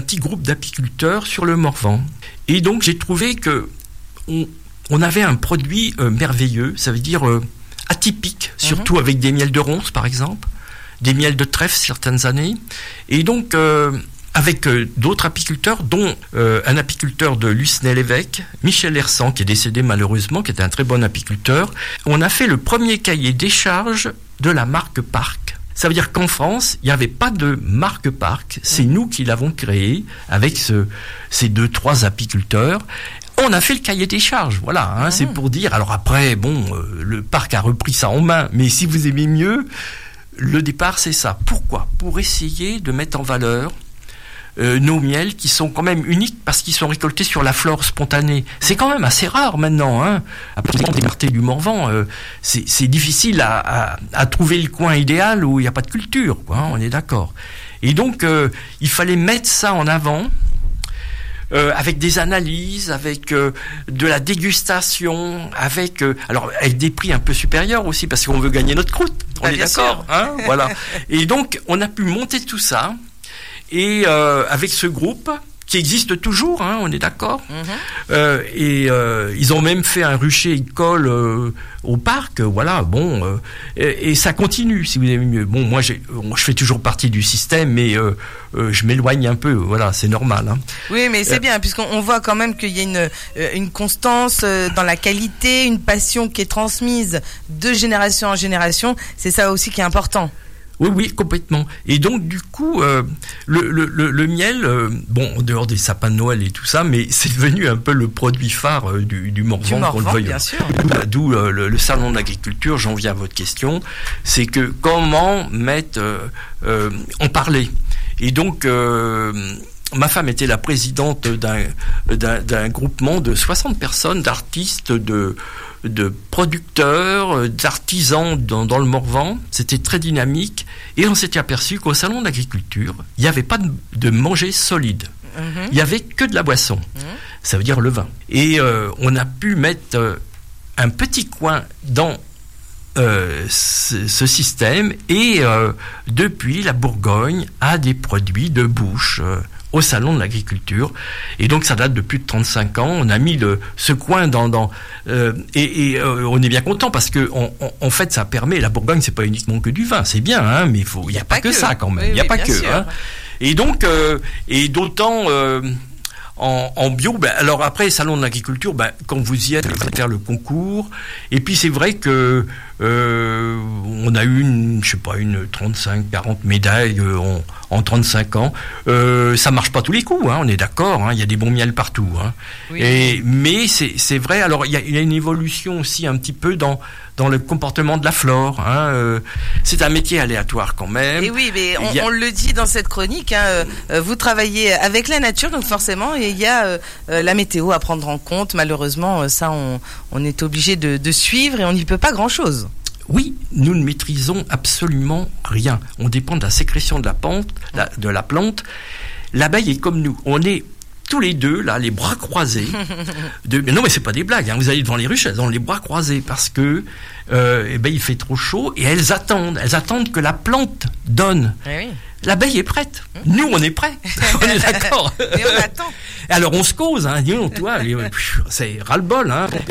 petit groupe d'apiculteurs sur le Morvan. Et donc j'ai trouvé que on avait un produit merveilleux, ça veut dire atypique, surtout avec des miels de ronces par exemple, des miels de trèfle certaines années. Et donc avec d'autres apiculteurs, dont un apiculteur de Lucenay-l'Évêque, Michel Hersan, qui est décédé malheureusement, qui était un très bon apiculteur, on a fait le premier cahier des charges de la marque Parc. Ça veut dire qu'en France, il n'y avait pas de marque Parc. C'est nous qui l'avons créé avec ces 2-3 apiculteurs. On a fait le cahier des charges, voilà. C'est pour dire. Alors après, le Parc a repris ça en main. Mais si vous aimez mieux, le départ, c'est ça. Pourquoi ? Pour essayer de mettre en valeur nos miels qui sont quand même uniques parce qu'ils sont récoltés sur la flore spontanée. C'est quand même assez rare maintenant. Après des quartiers du Morvan, c'est difficile à trouver le coin idéal où il n'y a pas de culture, quoi, on est d'accord. Et donc, il fallait mettre ça en avant avec des analyses, avec de la dégustation, avec des prix un peu supérieurs aussi parce qu'on veut gagner notre croûte. On est d'accord, voilà. Et donc, on a pu monter tout ça. Et avec ce groupe qui existe toujours, on est d'accord. Ils ont même fait un rucher école au parc, voilà. Et ça continue, si vous aimez mieux. Moi, je fais toujours partie du système, mais je m'éloigne un peu. Voilà, c'est normal. Oui, mais c'est bien, puisqu'on voit quand même qu'il y a une constance dans la qualité, une passion qui est transmise de génération en génération. C'est ça aussi qui est important. Oui, complètement. Et donc, du coup, le miel, en dehors des sapins de Noël et tout ça, mais c'est devenu un peu le produit phare du Morvan, qu'on le veuille. Bien sûr. D'où le salon de l'agriculture, j'en viens à votre question, c'est que comment en parler. Et donc, ma femme était la présidente d'un groupement de 60 personnes, d'artistes, de producteurs, d'artisans dans le Morvan. C'était très dynamique. Et on s'était aperçu qu'au salon de l'agriculture, il n'y avait pas de manger solide. Il n'y avait que de la boisson. Ça veut dire le vin. Et on a pu mettre un petit coin dans ce système. Et depuis, la Bourgogne a des produits de bouche au salon de l'agriculture, et donc ça date de plus de 35 ans. On a mis ce coin dans on est bien content parce que en fait ça permet, la Bourgogne c'est pas uniquement que du vin, c'est bien, mais il y a pas que ça quand même, il y a pas que et donc et d'autant en bio. Alors après salon de l'agriculture, quand vous y êtes, vous allez faire le concours, et puis c'est vrai que on a eu une 35-40 médailles en 35 ans. Ça marche pas tous les coups, on est d'accord, il y a des bons miels partout. Oui. Mais c'est vrai, alors il y a une évolution aussi un petit peu dans le comportement de la flore. C'est un métier aléatoire quand même. Et oui, mais on le dit dans cette chronique, vous travaillez avec la nature, donc forcément, il y a la météo à prendre en compte. Malheureusement, ça, on est obligé de suivre et on n'y peut pas grand-chose. Oui, nous ne maîtrisons absolument rien. On dépend de la sécrétion de la plante. L'abeille est comme nous. On est tous les deux, là, les bras croisés. Non, mais c'est pas des blagues. Vous allez devant les ruches, elles ont les bras croisés parce que il fait trop chaud et elles attendent que la plante donne. Oui. L'abeille est prête. Nous, on est prêts. On est d'accord. Et on attend. Alors, on se cause. Dis-donc, toi, c'est ras-le-bol.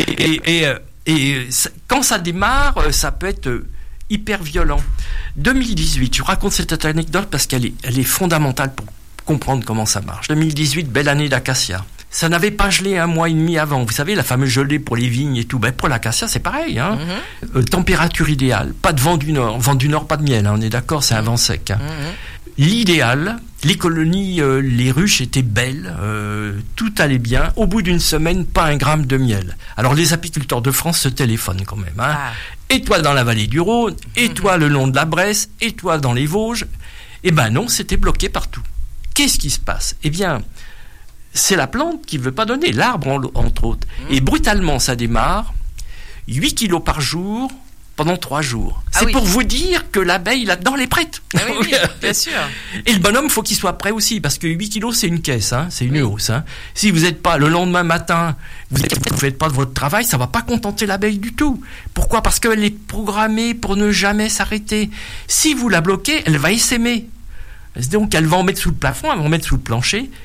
Et quand ça démarre, ça peut être hyper violent. 2018, je raconte cette anecdote parce qu'elle est fondamentale pour comprendre comment ça marche. 2018, belle année d'acacia. Ça n'avait pas gelé 1 mois et demi avant. Vous savez, la fameuse gelée pour les vignes et tout. Pour l'acacia, c'est pareil. Température idéale. Pas de vent du nord. Vent du nord, pas de miel. On est d'accord, c'est un vent sec. L'idéal, les colonies, les ruches étaient belles, tout allait bien. Au bout d'une semaine, pas 1 gramme de miel. Alors les apiculteurs de France se téléphonent quand même. Et toi dans la vallée du Rhône, et toi le long de la Bresse, et toi dans les Vosges. Non, c'était bloqué partout. Qu'est-ce qui se passe ? C'est la plante qui ne veut pas donner, l'arbre entre autres. Et brutalement, ça démarre, 8 kilos par jour, pendant 3 jours. C'est pour vous dire que l'abeille, là-dedans, elle est prête. Oui, bien sûr. Et le bonhomme, faut qu'il soit prêt aussi, parce que 8 kilos, c'est une caisse, c'est une hausse. Si vous n'êtes pas, le lendemain matin, vous ne faites pas de votre travail, ça va pas contenter l'abeille du tout. Pourquoi ? Parce qu'elle est programmée pour ne jamais s'arrêter. Si vous la bloquez, elle va essaimer. Donc, elle va en mettre sous le plafond, elle va en mettre sous le plancher,